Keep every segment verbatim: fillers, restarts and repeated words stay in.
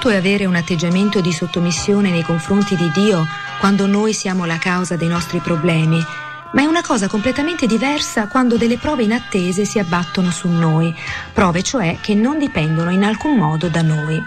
conto è avere un atteggiamento di sottomissione nei confronti di Dio quando noi siamo la causa dei nostri problemi, ma è una cosa completamente diversa quando delle prove inattese si abbattono su noi, prove cioè che non dipendono in alcun modo da noi.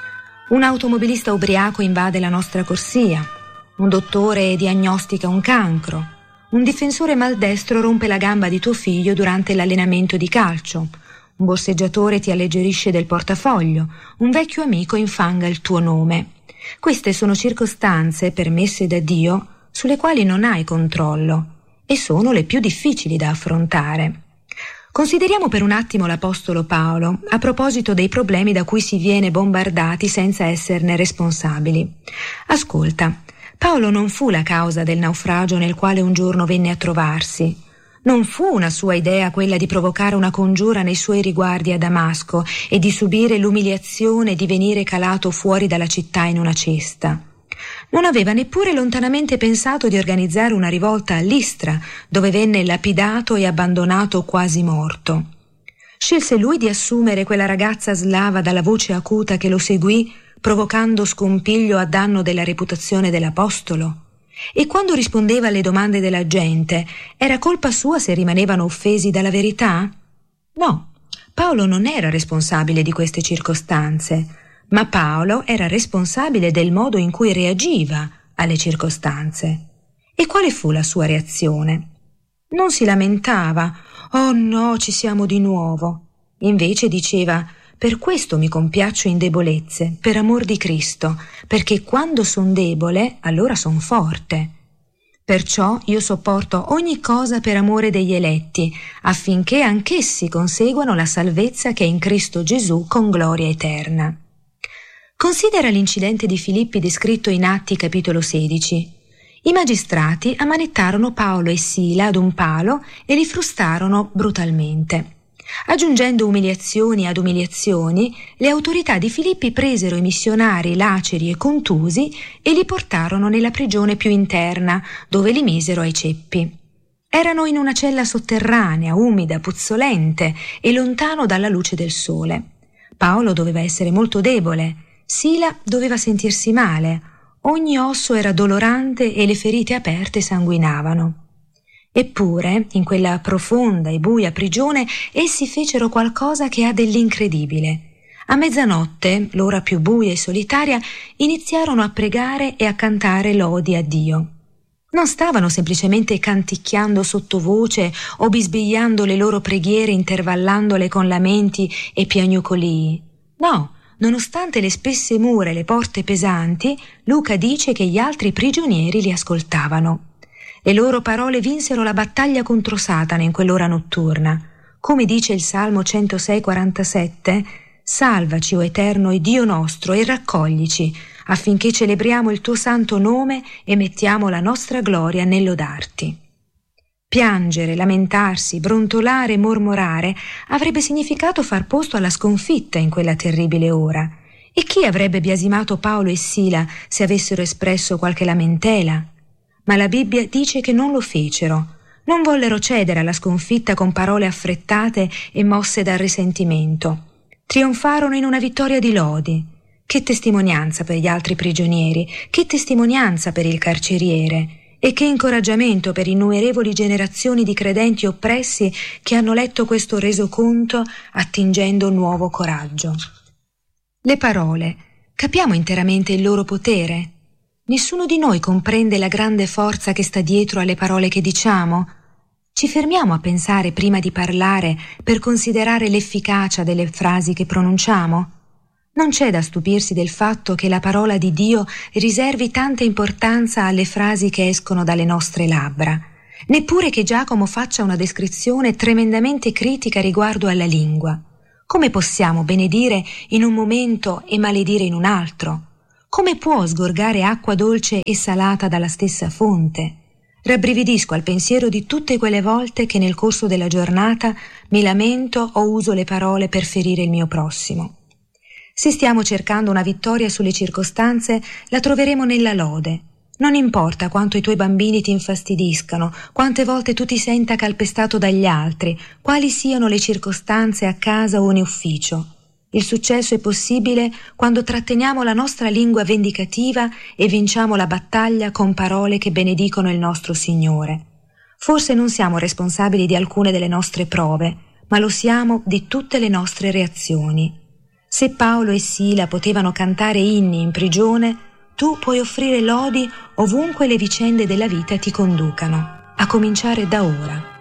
Un automobilista ubriaco invade la nostra corsia, un dottore diagnostica un cancro, un difensore maldestro rompe la gamba di tuo figlio durante l'allenamento di calcio, un borseggiatore ti alleggerisce del portafoglio, un vecchio amico infanga il tuo nome. Queste sono circostanze permesse da Dio sulle quali non hai controllo e sono le più difficili da affrontare. Consideriamo per un attimo l'Apostolo Paolo a proposito dei problemi da cui si viene bombardati senza esserne responsabili. Ascolta, Paolo non fu la causa del naufragio nel quale un giorno venne a trovarsi. Non fu una sua idea quella di provocare una congiura nei suoi riguardi a Damasco e di subire l'umiliazione di venire calato fuori dalla città in una cesta. Non aveva neppure lontanamente pensato di organizzare una rivolta a Listra, dove venne lapidato e abbandonato quasi morto. Scelse lui di assumere quella ragazza slava dalla voce acuta che lo seguì, provocando scompiglio a danno della reputazione dell'apostolo? E quando rispondeva alle domande della gente, era colpa sua se rimanevano offesi dalla verità? No, Paolo non era responsabile di queste circostanze, ma Paolo era responsabile del modo in cui reagiva alle circostanze. E quale fu la sua reazione? Non si lamentava, «Oh no, ci siamo di nuovo». Invece diceva, «Per questo mi compiaccio in debolezze, per amor di Cristo, perché quando son debole, allora son forte. Perciò io sopporto ogni cosa per amore degli eletti, affinché anch'essi conseguano la salvezza che è in Cristo Gesù con gloria eterna». Considera l'incidente di Filippi descritto in Atti capitolo sedici. I magistrati ammanettarono Paolo e Sila ad un palo e li frustarono brutalmente. Aggiungendo umiliazioni ad umiliazioni, le autorità di Filippi presero i missionari laceri e contusi e li portarono nella prigione più interna, dove li misero ai ceppi. Erano in una cella sotterranea, umida, puzzolente e lontano dalla luce del sole. Paolo doveva essere molto debole, Sila doveva sentirsi male, ogni osso era dolorante e le ferite aperte sanguinavano. Eppure, in quella profonda e buia prigione, essi fecero qualcosa che ha dell'incredibile. A mezzanotte, l'ora più buia e solitaria, iniziarono a pregare e a cantare lodi a Dio. Non stavano semplicemente canticchiando sottovoce o bisbigliando le loro preghiere intervallandole con lamenti e piagnucolii. No, nonostante le spesse mura e le porte pesanti, Luca dice che gli altri prigionieri li ascoltavano. Le loro parole vinsero la battaglia contro Satana in quell'ora notturna. Come dice il Salmo centosei quarantasette, «Salvaci, o Eterno e Dio nostro, e raccoglici, affinché celebriamo il tuo santo nome e mettiamo la nostra gloria nel lodarti». Piangere, lamentarsi, brontolare e mormorare avrebbe significato far posto alla sconfitta in quella terribile ora. E chi avrebbe biasimato Paolo e Sila se avessero espresso qualche lamentela? Ma la Bibbia dice che non lo fecero. Non vollero cedere alla sconfitta con parole affrettate e mosse dal risentimento. Trionfarono in una vittoria di lodi. Che testimonianza per gli altri prigionieri, che testimonianza per il carceriere e che incoraggiamento per innumerevoli generazioni di credenti oppressi che hanno letto questo resoconto attingendo nuovo coraggio. Le parole, capiamo interamente il loro potere? Nessuno di noi comprende la grande forza che sta dietro alle parole che diciamo? Ci fermiamo a pensare prima di parlare per considerare l'efficacia delle frasi che pronunciamo? Non c'è da stupirsi del fatto che la parola di Dio riservi tanta importanza alle frasi che escono dalle nostre labbra, neppure che Giacomo faccia una descrizione tremendamente critica riguardo alla lingua. Come possiamo benedire in un momento e maledire in un altro? Come può sgorgare acqua dolce e salata dalla stessa fonte? Rabbrividisco al pensiero di tutte quelle volte che nel corso della giornata mi lamento o uso le parole per ferire il mio prossimo. Se stiamo cercando una vittoria sulle circostanze, la troveremo nella lode. Non importa quanto i tuoi bambini ti infastidiscano, quante volte tu ti senta calpestato dagli altri, quali siano le circostanze a casa o in ufficio. Il successo è possibile quando tratteniamo la nostra lingua vendicativa e vinciamo la battaglia con parole che benedicono il nostro Signore. Forse non siamo responsabili di alcune delle nostre prove, ma lo siamo di tutte le nostre reazioni. Se Paolo e Sila potevano cantare inni in prigione, tu puoi offrire lodi ovunque le vicende della vita ti conducano, a cominciare da ora.